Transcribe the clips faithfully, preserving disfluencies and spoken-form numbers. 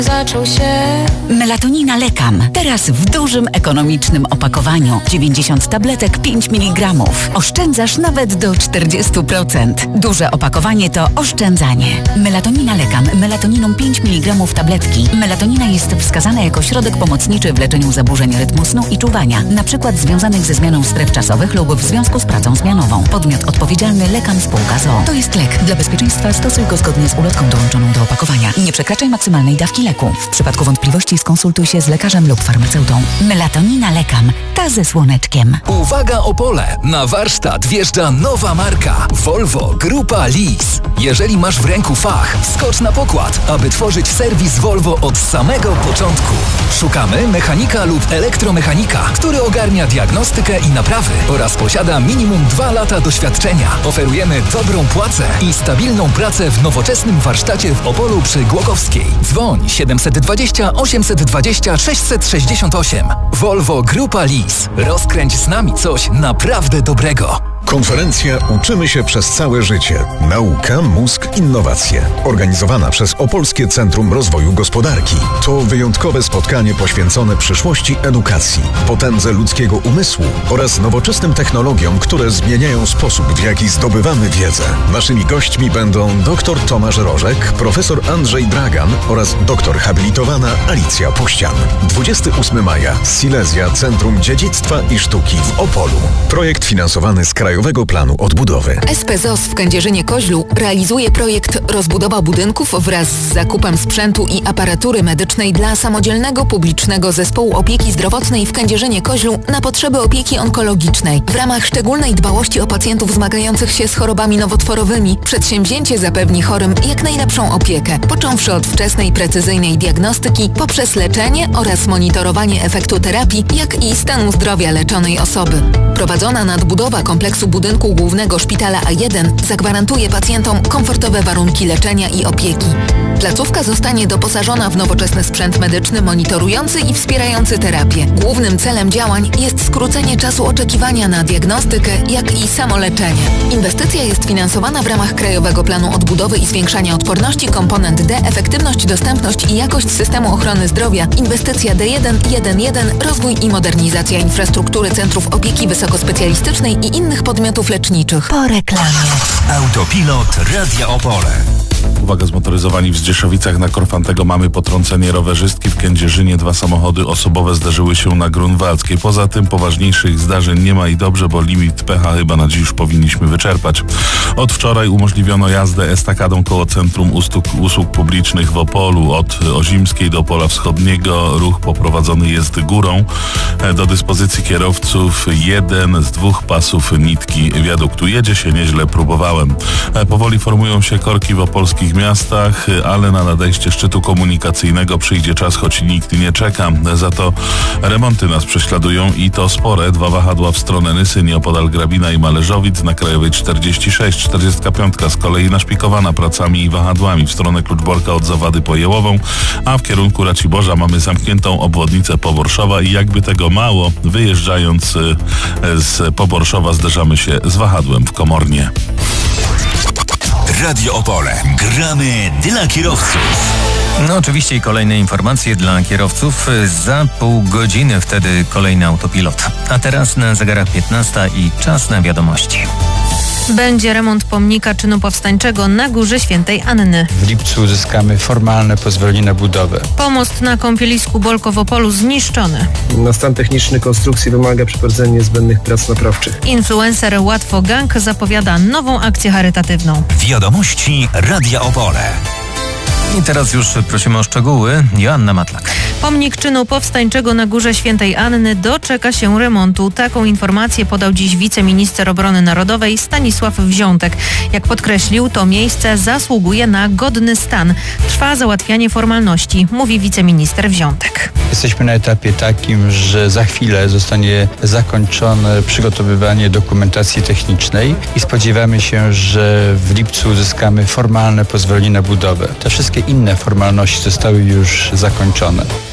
Zaczął się Melatonina Lekam. Teraz w dużym, ekonomicznym opakowaniu. dziewięćdziesiąt tabletek, pięć miligramów. Oszczędzasz nawet do czterdzieści procent. Duże opakowanie to oszczędzanie. Melatonina Lekam. Melatoniną pięć miligramów tabletki. Melatonina jest wskazana jako środek pomocniczy w leczeniu zaburzeń rytmu snu i czuwania. Na przykład związanych ze zmianą stref czasowych lub w związku z pracą zmianową. Podmiot odpowiedzialny Lekam Spółka z o o. To jest lek. Dla bezpieczeństwa stosuj go zgodnie z ulotką dołączoną do opakowania. Nie przekraczaj maksymalnej dawki leku. W przypadku wątpliwości skonsultuj się z lekarzem lub farmaceutą. Melatonina Lekam. Ta ze słoneczkiem. Uwaga Opole! Na warsztat wjeżdża nowa marka Volvo Grupa Lease. Jeżeli masz w ręku fach, skocz na pokład, aby tworzyć serwis Volvo od samego początku. Szukamy mechanika lub elektromechanika, który ogarnia diagnostykę i naprawy oraz posiada minimum dwa lata doświadczenia. Oferujemy dobrą płacę i stabilną pracę w nowoczesnym warsztacie w Opolu przy Głogowskiej. Dzwoń siedemset dwadzieścia osiemset dwadzieścia sześćset sześćdziesiąt osiem. Volvo Grupa Lease. Rozkręć z nami coś naprawdę dobrego. Konferencja Uczymy się przez całe życie. Nauka, mózg, innowacje. Organizowana przez Opolskie Centrum Rozwoju Gospodarki. To wyjątkowe spotkanie poświęcone przyszłości edukacji, potędze ludzkiego umysłu oraz nowoczesnym technologiom, które zmieniają sposób, w jaki zdobywamy wiedzę. Naszymi gośćmi będą dr Tomasz Rożek, profesor Andrzej Dragan oraz doktor habilitowana Alicja Puścian. dwudziestego ósmego maja. Silesia Centrum Dziedzictwa i Sztuki w Opolu. Projekt finansowany z Krajowego Planu Odbudowy. S P Z O S w Kędzierzynie-Koźlu realizuje projekt rozbudowa budynków wraz z zakupem sprzętu i aparatury medycznej dla samodzielnego publicznego zespołu opieki zdrowotnej w Kędzierzynie-Koźlu na potrzeby opieki onkologicznej. W ramach szczególnej dbałości o pacjentów zmagających się z chorobami nowotworowymi przedsięwzięcie zapewni chorym jak najlepszą opiekę, począwszy od wczesnej, precyzyjnej diagnostyki poprzez leczenie oraz monitorowanie efektu terapii, jak i stanu zdrowia leczonej osoby. Prowadzona nadbudowa kompleksu budynku głównego szpitala A jeden zagwarantuje pacjentom komfortowe warunki leczenia i opieki. Placówka zostanie doposażona w nowoczesny sprzęt medyczny monitorujący i wspierający terapię. Głównym celem działań jest skrócenie czasu oczekiwania na diagnostykę, jak i samoleczenie. Inwestycja jest finansowana w ramach Krajowego Planu Odbudowy i Zwiększania Odporności, komponent D, efektywność, dostępność i jakość systemu ochrony zdrowia, inwestycja D jeden jeden jeden, rozwój i modernizacja infrastruktury centrów opieki wysokospecjalistycznej i innych podmiotów leczniczych. Po reklamie. Autopilot Radia Opole. Uwaga, zmotoryzowani w Zdzieszowicach na Korfantego mamy potrącenie rowerzystki. W Kędzierzynie dwa samochody osobowe zderzyły się na Grunwaldzkiej. Poza tym poważniejszych zdarzeń nie ma i dobrze, bo limit pecha chyba na dziś już powinniśmy wyczerpać. Od wczoraj umożliwiono jazdę estakadą koło Centrum Usług, Usług Publicznych w Opolu. Od Ozimskiej do Opola Wschodniego ruch poprowadzony jest górą. Do dyspozycji kierowców jeden z dwóch pasów nitki wiaduktu. Jedzie się nieźle, próbowałem. Powoli formują się korki w opolskich miastach, ale na nadejście szczytu komunikacyjnego przyjdzie czas, choć nikt nie czeka. Za to remonty nas prześladują i to spore. Dwa wahadła w stronę Nysy, nieopodal Grabina i Malerzowic, na Krajowej czterdzieści sześć, czterdziestka piątka z kolei naszpikowana pracami i wahadłami w stronę Kluczborka od Zawady po Jełową, a w kierunku Raciborza mamy zamkniętą obwodnicę Poborszowa i jakby tego mało, wyjeżdżając z Poborszowa zderzamy się z wahadłem w Komornie. Radio Opole. Gramy dla kierowców. No oczywiście i kolejne informacje dla kierowców. Za pół godziny wtedy kolejny autopilot. A teraz na zegarach piętnasta i czas na wiadomości. Będzie remont pomnika czynu powstańczego na Górze Świętej Anny. W lipcu uzyskamy formalne pozwolenie na budowę. Pomost na kąpielisku Bolko w Opolu zniszczony. Na stan techniczny konstrukcji wymaga przeprowadzenia niezbędnych prac naprawczych. Influencer Łatwo Gang zapowiada nową akcję charytatywną. Wiadomości Radia Opole. I teraz już prosimy o szczegóły. Joanna Matlak. Pomnik czynu powstańczego na Górze Świętej Anny doczeka się remontu. Taką informację podał dziś wiceminister obrony narodowej Stanisław Wziątek. Jak podkreślił, to miejsce zasługuje na godny stan. Trwa załatwianie formalności, mówi wiceminister Wziątek. Jesteśmy na etapie takim, że za chwilę zostanie zakończone przygotowywanie dokumentacji technicznej i spodziewamy się, że w lipcu uzyskamy formalne pozwolenie na budowę. Te wszystkie inne formalności zostały już zakończone.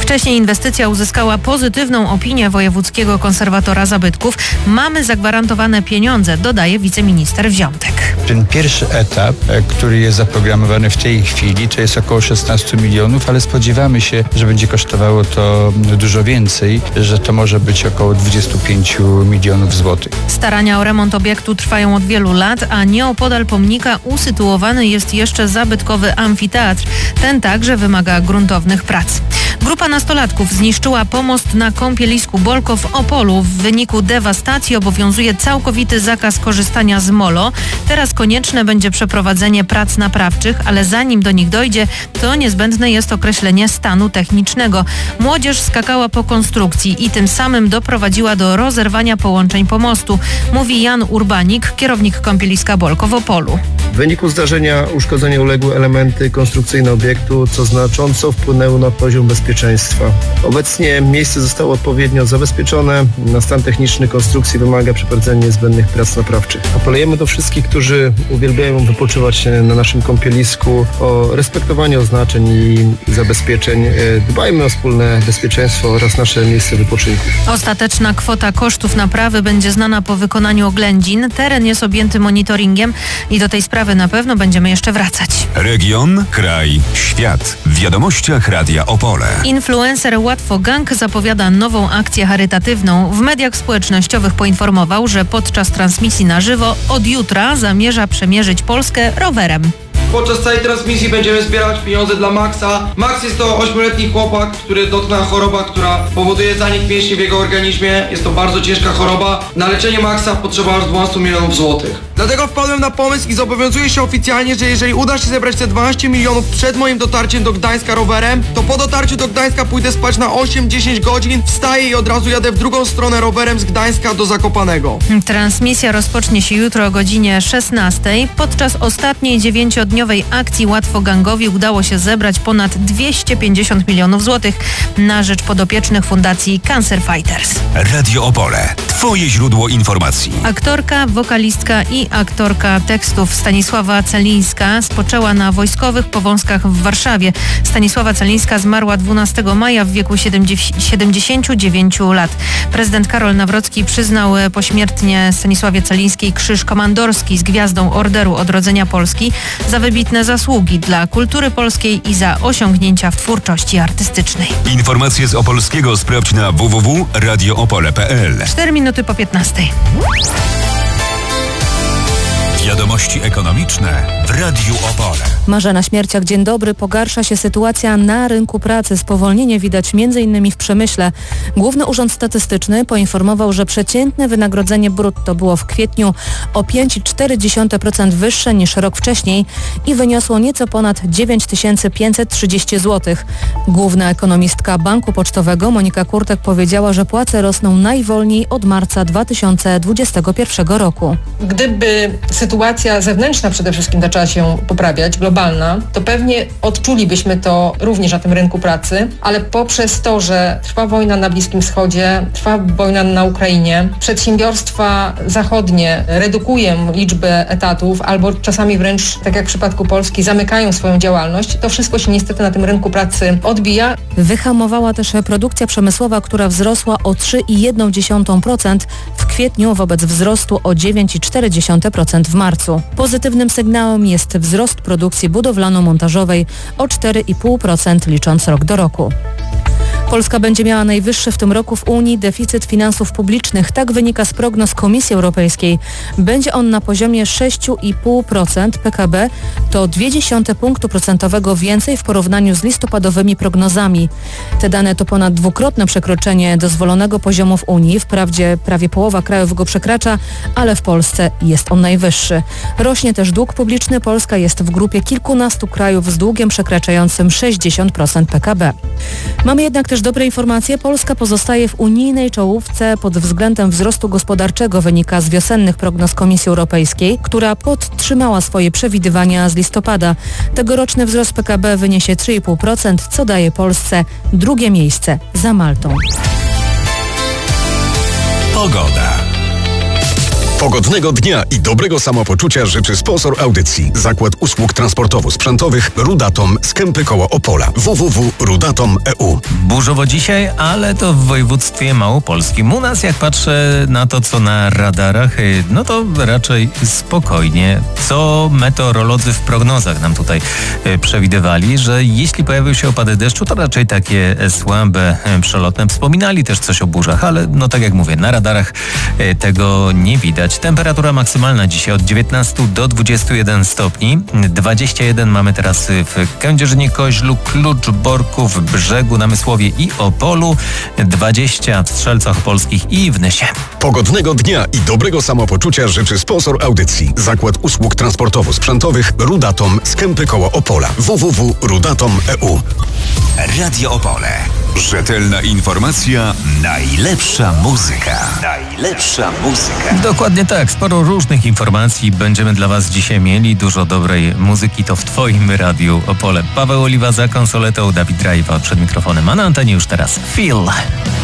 Wcześniej inwestycja uzyskała pozytywną opinię wojewódzkiego konserwatora zabytków. Mamy zagwarantowane pieniądze, dodaje wiceminister Wziątek. Ten pierwszy etap, który jest zaprogramowany w tej chwili, to jest około szesnaście milionów, ale spodziewamy się, że będzie kosztowało to dużo więcej, że to może być około dwadzieścia pięć milionów złotych. Starania o remont obiektu trwają od wielu lat, a nieopodal pomnika usytuowany jest jeszcze zabytkowy amfiteatr. Ten także wymaga gruntownych prac. Grupa nastolatków zniszczyła pomost na kąpielisku Bolko w Opolu. W wyniku dewastacji obowiązuje całkowity zakaz korzystania z molo. Teraz konieczne będzie przeprowadzenie prac naprawczych, ale zanim do nich dojdzie, to niezbędne jest określenie stanu technicznego. Młodzież skakała po konstrukcji i tym samym doprowadziła do rozerwania połączeń pomostu, mówi Jan Urbanik, kierownik kąpieliska Bolko w Opolu. W wyniku zdarzenia uszkodzenia uległy elementy konstrukcyjne obiektu, co znacząco wpłynęło na poziom bezpieczeństwa. Obecnie miejsce zostało odpowiednio zabezpieczone. Na stan techniczny konstrukcji wymaga przeprowadzenia niezbędnych prac naprawczych. Apelujemy do wszystkich, którzy uwielbiają wypoczywać na naszym kąpielisku, o respektowanie oznaczeń i zabezpieczeń. Dbajmy o wspólne bezpieczeństwo oraz nasze miejsce wypoczynku. Ostateczna kwota kosztów naprawy będzie znana po wykonaniu oględzin. Teren jest objęty monitoringiem i do tej sprawy na pewno będziemy jeszcze wracać. Region, kraj, świat. W wiadomościach Radia Opole. Influencer Łatwo Gang zapowiada nową akcję charytatywną. W mediach społecznościowych poinformował, że podczas transmisji na żywo od jutra zamierza przemierzyć Polskę rowerem. Podczas całej transmisji będziemy zbierać pieniądze dla Maxa. Max jest to ośmioletni chłopak, który dotknęła choroba, która powoduje zanik mięśni w jego organizmie. Jest to bardzo ciężka choroba. Na leczenie Maxa potrzeba aż dwanaście milionów złotych. Dlatego wpadłem na pomysł i zobowiązuję się oficjalnie, że jeżeli uda się zebrać te dwanaście milionów przed moim dotarciem do Gdańska rowerem, to po dotarciu do Gdańska pójdę spać na osiem dziesięć godzin, wstaję i od razu jadę w drugą stronę rowerem z Gdańska do Zakopanego. Transmisja rozpocznie się jutro o godzinie szesnastej. Podczas ostatniej dziewięciodniowej akcji Łatwo Gangowi udało się zebrać ponad dwieście pięćdziesiąt milionów złotych na rzecz podopiecznych fundacji Cancer Fighters. Radio Opole. Twoje źródło informacji. Aktorka, wokalistka i aktorka tekstów Stanisława Celińska spoczęła na wojskowych powązkach w Warszawie. Stanisława Celińska zmarła dwunastego maja w wieku siedemdziesięciu dziewięciu lat. Prezydent Karol Nawrocki przyznał pośmiertnie Stanisławie Celińskiej krzyż komandorski z gwiazdą Orderu Odrodzenia Polski za wybitne zasługi dla kultury polskiej i za osiągnięcia w twórczości artystycznej. Informacje z Opolskiego sprawdź na w w w kropka radio opole kropka p l. cztery minuty po piętnastej. Wiadomości ekonomiczne w Radiu Opole. Marzena Śmierciak, dzień dobry. Pogarsza się sytuacja na rynku pracy. Spowolnienie widać między innymi w przemyśle. Główny Urząd Statystyczny poinformował, że przeciętne wynagrodzenie brutto było w kwietniu o pięć przecinek cztery procent wyższe niż rok wcześniej i wyniosło nieco ponad dziewięć tysięcy pięćset trzydzieści złotych. Główna ekonomistka Banku Pocztowego Monika Kurtek powiedziała, że płace rosną najwolniej od marca dwa tysiące dwudziestego pierwszego roku. Gdyby sytuacja zewnętrzna przede wszystkim zaczęła się poprawiać, globalna, to pewnie odczulibyśmy to również na tym rynku pracy, ale poprzez to, że trwa wojna na Bliskim Wschodzie, trwa wojna na Ukrainie, przedsiębiorstwa zachodnie redukują liczbę etatów albo czasami wręcz, tak jak w przypadku Polski, zamykają swoją działalność, to wszystko się niestety na tym rynku pracy odbija. Wyhamowała też produkcja przemysłowa, która wzrosła o trzy przecinek jeden procent w kwietniu wobec wzrostu o dziewięć przecinek cztery procent w marcu. Pozytywnym sygnałem jest wzrost produkcji budowlano-montażowej o cztery przecinek pięć procent licząc rok do roku. Polska będzie miała najwyższy w tym roku w Unii deficyt finansów publicznych. Tak wynika z prognoz Komisji Europejskiej. Będzie on na poziomie sześć przecinek pięć procent P K B. To zero przecinek dwa punktu procentowego więcej w porównaniu z listopadowymi prognozami. Te dane to ponad dwukrotne przekroczenie dozwolonego poziomu w Unii. Wprawdzie prawie połowa krajów go przekracza, ale w Polsce jest on najwyższy. Rośnie też dług publiczny. Polska jest w grupie kilkunastu krajów z długiem przekraczającym sześćdziesiąt procent P K B. Mamy jednak też dobre informacje. Polska pozostaje w unijnej czołówce pod względem wzrostu gospodarczego, wynika z wiosennych prognoz Komisji Europejskiej, która podtrzymała swoje przewidywania z listopada. Tegoroczny wzrost P K B wyniesie trzy przecinek pięć procent, co daje Polsce drugie miejsce za Maltą. Pogoda. Pogodnego dnia i dobrego samopoczucia życzy sponsor audycji. Zakład Usług Transportowo-Sprzętowych Rudatom z Kępy koło Opola. w w w kropka rudatom kropka e u. Burzowo dzisiaj, ale to w województwie małopolskim. U nas, jak patrzę na to, co na radarach, no to raczej spokojnie. Co meteorolodzy w prognozach nam tutaj przewidywali, że jeśli pojawią się opady deszczu, to raczej takie słabe, przelotne. Wspominali też coś o burzach, ale no tak jak mówię, na radarach tego nie widać. Temperatura maksymalna dzisiaj od dziewiętnastu do dwudziestu jeden stopni. dwadzieścia jeden mamy teraz w Kędzierzynie-Koźlu, Klucz, Borków, Brzegu, Namysłowie i Opolu. dwadzieścia w Strzelcach Opolskich i w Nysie. Pogodnego dnia i dobrego samopoczucia życzy sponsor audycji. Zakład Usług Transportowo-Sprzętowych Rudatom z Kępy koło Opola. w w w kropka rudatom kropka e u. Radio Opole. Rzetelna informacja, najlepsza muzyka. Najlepsza muzyka. Dokładnie tak. Sporo różnych informacji będziemy dla Was dzisiaj mieli. Dużo dobrej muzyki to w Twoim Radiu Opole. Paweł Oliwa za konsoletą, Dawid Rajwa przed mikrofonem, a na antenie już teraz Feel.